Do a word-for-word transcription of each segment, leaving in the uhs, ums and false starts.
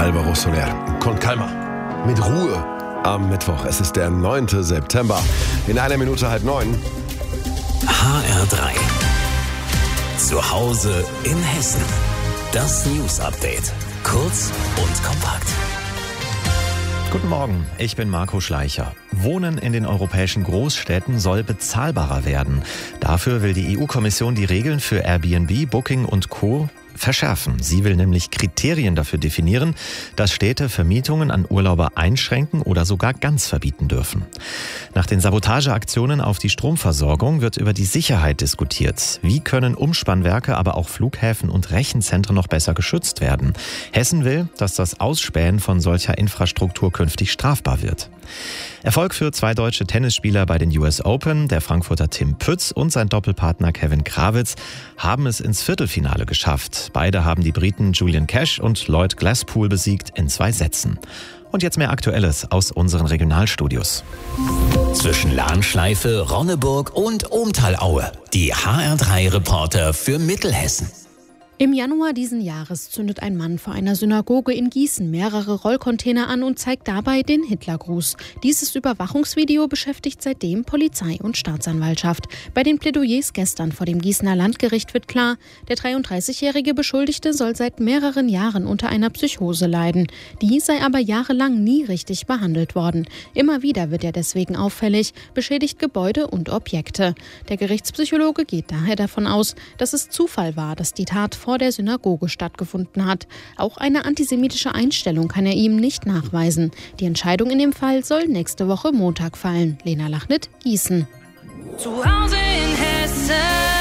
Alvaro Soler. Con calma. Mit Ruhe am Mittwoch. Es ist der neunte September. In einer Minute halb neun. H R drei. Zu Hause in Hessen. Das News Update. Kurz und kompakt. Guten Morgen, ich bin Marco Schleicher. Wohnen in den europäischen Großstädten soll bezahlbarer werden. Dafür will die E U-Kommission die Regeln für Airbnb, Booking und Co. verschärfen. Sie will nämlich Kriterien dafür definieren, dass Städte Vermietungen an Urlauber einschränken oder sogar ganz verbieten dürfen. Nach den Sabotageaktionen auf die Stromversorgung wird über die Sicherheit diskutiert. Wie können Umspannwerke, aber auch Flughäfen und Rechenzentren noch besser geschützt werden? Hessen will, dass das Ausspähen von solcher Infrastruktur künftig strafbar wird. Erfolg für zwei deutsche Tennisspieler bei den U S Open. Der Frankfurter Tim Pütz und sein Doppelpartner Kevin Krawitz haben es ins Viertelfinale geschafft. Beide haben die Briten Julian Cash und Lloyd Glasspool besiegt in zwei Sätzen. Und jetzt mehr Aktuelles aus unseren Regionalstudios. Zwischen Lahnschleife, Ronneburg und Ohmtalaue. Die H R drei Reporter für Mittelhessen. Im Januar diesen Jahres zündet ein Mann vor einer Synagoge in Gießen mehrere Rollcontainer an und zeigt dabei den Hitlergruß. Dieses Überwachungsvideo beschäftigt seitdem Polizei und Staatsanwaltschaft. Bei den Plädoyers gestern vor dem Gießener Landgericht wird klar, der dreiunddreißigjährige Beschuldigte soll seit mehreren Jahren unter einer Psychose leiden. Die sei aber jahrelang nie richtig behandelt worden. Immer wieder wird er deswegen auffällig, beschädigt Gebäude und Objekte. Der Gerichtspsychologe geht daher davon aus, dass es Zufall war, dass die Tat vor der Synagoge stattgefunden hat. Auch eine antisemitische Einstellung kann er ihm nicht nachweisen. Die Entscheidung in dem Fall soll nächste Woche Montag fallen. Lena Lachnitt, Gießen. Zu Hause in Hessen.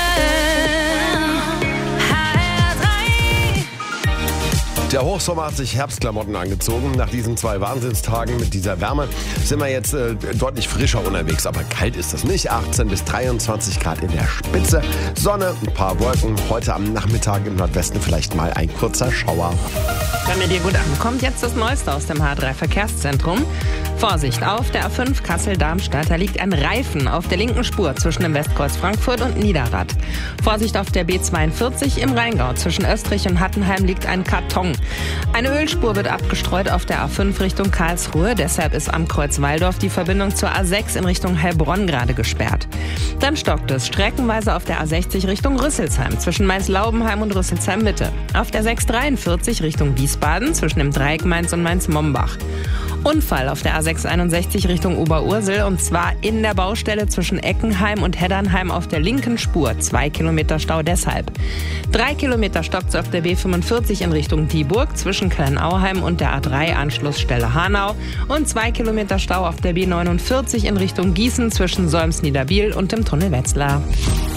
Der Hochsommer hat sich Herbstklamotten angezogen. Nach diesen zwei Wahnsinnstagen mit dieser Wärme sind wir jetzt äh, deutlich frischer unterwegs. Aber kalt ist es nicht. achtzehn bis dreiundzwanzig Grad in der Spitze. Sonne, ein paar Wolken. Heute am Nachmittag im Nordwesten vielleicht mal ein kurzer Schauer. Damit ihr gut ankommt, jetzt das Neueste aus dem H drei Verkehrszentrum. Vorsicht, auf der A fünf Kassel-Darmstadt, da liegt ein Reifen auf der linken Spur zwischen dem Westkreuz Frankfurt und Niederrad. Vorsicht auf der B zweiundvierzig im Rheingau, zwischen Österreich und Hattenheim liegt ein Karton. Eine Ölspur wird abgestreut auf der A fünf Richtung Karlsruhe, deshalb ist am Kreuz Waldorf die Verbindung zur A sechs in Richtung Heilbronn gerade gesperrt. Dann stockt es streckenweise auf der A sechzig Richtung Rüsselsheim, zwischen Mainz-Laubenheim und Rüsselsheim-Mitte. Auf der sechs dreiundvierzig Richtung Wiesbaden, zwischen dem Dreieck Mainz und Mainz-Mombach. Unfall auf der A sechs einundsechzig Richtung Oberursel, und zwar in der Baustelle zwischen Eckenheim und Heddernheim auf der linken Spur. Zwei Kilometer Stau deshalb. Drei Kilometer stockt's auf der B fünfundvierzig in Richtung Dieburg zwischen Köln-Auheim und der A drei Anschlussstelle Hanau und zwei Kilometer Stau auf der B neunundvierzig in Richtung Gießen zwischen Solms-Niederbiel und dem Tunnel Wetzlar.